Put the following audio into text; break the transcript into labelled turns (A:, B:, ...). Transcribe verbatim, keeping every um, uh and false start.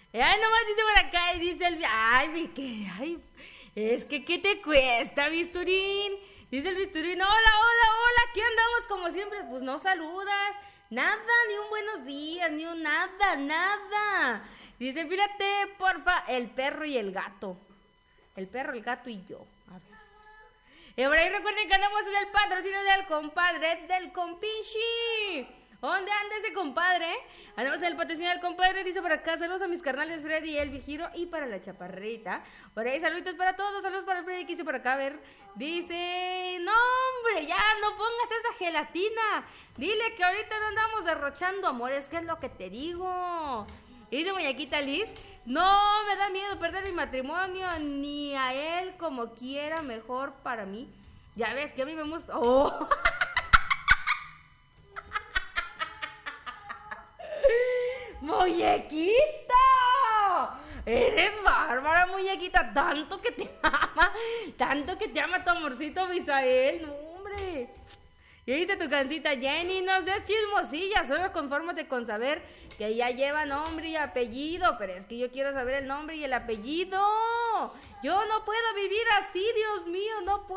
A: Ay, nomás dice por acá y dice el... Ay, mi que... Ay, es que ¿qué te cuesta, Bisturín? Dice el Bisturín, hola, hola, hola, aquí andamos como siempre. Pues no saludas, nada, ni un buenos días, ni un nada, nada. Dice, fíjate, porfa, el perro y el gato. El perro, el gato y yo. A ver. Y por ahí recuerden que andamos en el patrocinio del compadre del compinchi. ¿Dónde anda ese compadre? Andamos en el patrocinio del compadre, dice por acá, saludos a mis carnales Freddy y Elvi Giro y para la chaparrita. Por ahí saluditos para todos, saludos para el Freddy que dice por acá, a ver. Dice, no hombre, ya no pongas esa gelatina. Dile que ahorita no andamos derrochando amores, ¿qué es lo que te digo? Y dice muñequita Liz, no me da miedo perder mi matrimonio, ni a él como quiera, mejor para mí. Ya ves que a mí me gusta... Oh. ¡Muñequita! Eres bárbara, muñequita. Tanto que te ama, tanto que te ama tu amorcito Misael. No, hombre. Y dice tu cancita, Jenny, no seas chismosilla, solo confórmate con saber que ya lleva nombre y apellido. Pero es que yo quiero saber el nombre y el apellido. Yo no puedo vivir así, Dios mío, no puedo.